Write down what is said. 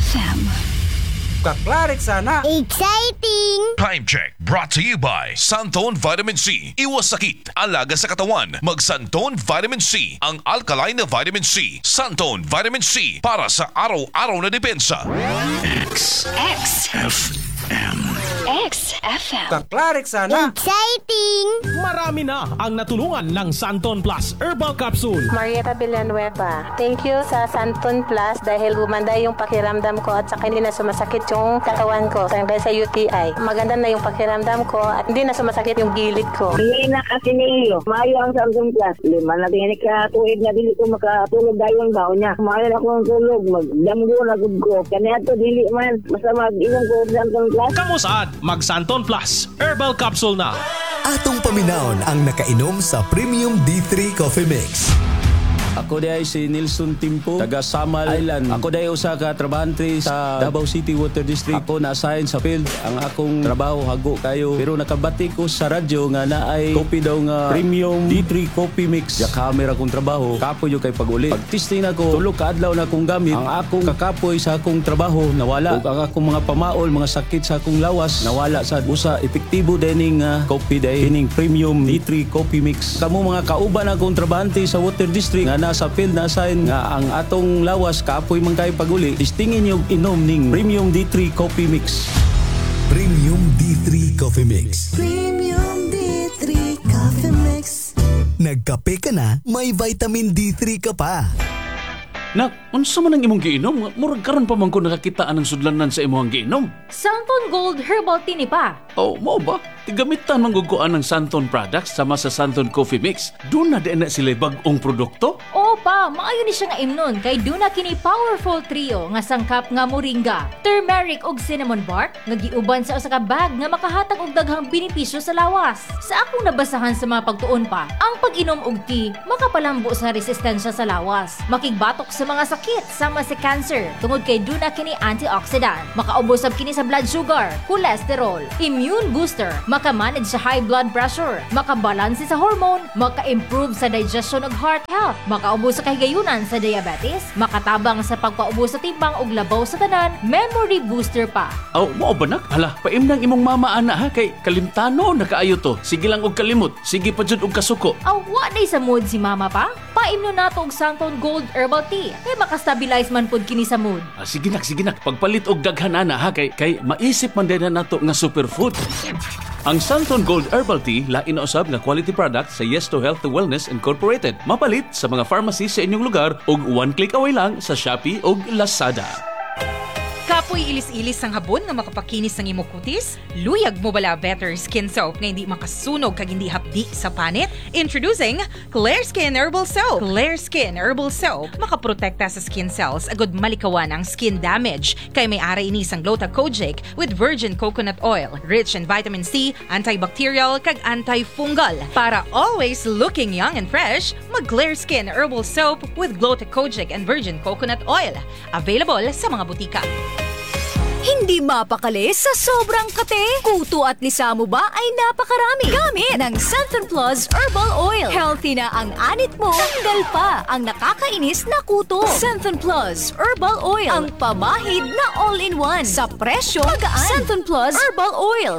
FM. Kaklarik sana. Exciting! Time check brought to you by Santon Vitamin C. Iwas sakit, alaga sa katawan. Mag Santon Vitamin C, ang alkaline na vitamin C. Santon Vitamin C para sa araw-araw na depensa. XFM. Kaklarik sana. Exciting! Marami na ang natulungan ng Santon Plus Herbal Capsule. Marieta Villanueva. Thank you sa Santon Plus dahil gumanda yung pakiramdam ko at saka hindi na sumasakit yung katawan ko dahil sa UTI. Maganda na yung pakiramdam ko at hindi na sumasakit yung gilid ko. Hindi na kasi niyo. Maayo ang Santon Plus. Lima na tinik ka tuwid na dili ko makatulog dahil ang baon niya. Maayo na akong tulog. Magdamgo na gud ko. Kanya to dili man. Basta mag-inom ko ng Santon Plus. Kamusad, mag Santon Plus Herbal Capsule na. Atong paminawon ang nakainom sa Premium D3 Coffee Mix. Ako day si Nilson Timpo, taga Samal Island. Ako day usa ka trabahante sa Davao City Water District. Ako na-assign sa field. Ang akong trabaho hago kayo. Pero nakabati ko sa radyo nga naay kopi daw nga Premium D3 Coffee Mix. Ya camera kong trabaho, kapoy yung kay pag-uli. Pag-testing ako, tulog ka adlaw na akong gamit. Ang akong kakapoy sa akong trabaho nawala. Ug ang akong mga pamaol, mga sakit sa akong lawas nawala sa usa. Epektibo dining coffee day, kining Premium D3 Coffee Mix. Kamo mga kauban akong trabahante sa Water District nga nasa field na sign nga ang atong lawas kapoy man kay paguli. Testingin yung inom ning Premium D3 Coffee Mix. Premium D3 Coffee Mix. Premium D3 Coffee Mix. Nagkape ka na, may vitamin D3 ka pa. Nak, unsa man ang imong giinom? Murag karon pa man ko nakakitaan ng sudlanan sa imong giinom. Santon Gold Herbal Tea ni pa. Oh, mo ba? Tigamitan mangguguan ng Santon products sama sa Santon Coffee Mix. Doon na din na sila bag-ong produkto? Oo pa, maayo ni siya nga imnon kay doon na kini powerful trio nga sangkap nga moringa, turmeric ug cinnamon bark nga giuban sa usa ka bag nga makahatag og daghang benepisyo sa lawas. Sa akong nabasahan sa mga pagtuon pa, ang pag-inom og tea makapalambo sa resistensya sa lawas, makigbatok sa mga sakit sama sa cancer tungod kay doon na kini antioxidant, makaubos sab kini sa blood sugar, cholesterol, immune booster, makamanage sa high blood pressure, makabalanse sa hormone, maka-improve sa digestion ug heart health, makaubos sa kahigayunan sa diabetes, makatabang sa pagpaubos sa timbang ug labaw sa tanan, memory booster pa. Aw, mo ba nak? Hala, paimnang imong mama ana ha kay kalimtano na kaayo to. Sige lang og kalimot, sige pa jud og kasuko. Aw, wa day sa mood si mama pa? Paimno nato og Santon Gold Herbal Tea kay makastabilize man pud kini sa mood. Sige nak. Pagpalit og daghan ana ha kay maisip man din na nato nga superfood. Ang Santon Gold Herbal Tea lain na usab nga quality product sa Yes to Health to Wellness Incorporated. Mapalit sa mga pharmacy sa inyong lugar ug one click away lang sa Shopee ug Lazada. Kapoy ilis-ilis ang habon nga makapakinis ng imong kutis? Luyag mo bala Better Skin Soap nga hindi makasunog kag hindi hapdi sa panit? Introducing Clear Skin Herbal Soap. Clear Skin Herbal Soap makaprotekta sa skin cells agud malikawan ang skin damage kay may ara ini sang Gluta-Kojic with virgin coconut oil, rich in vitamin C, antibacterial kag antifungal. Para always looking young and fresh, mag Clear Skin Herbal Soap with Gluta-Kojic and virgin coconut oil. Available sa mga butika. Hindi mapakali sa sobrang kate. Kuto at lisa mo ba ay napakarami. Gamit ng Santon Plus Herbal Oil. Healthy na ang anit mo. Tanggal pa ang nakakainis na kuto. Santon Plus Herbal Oil. Ang pamahid na all-in-one. Sa presyo magaan. Santon Plus Herbal Oil.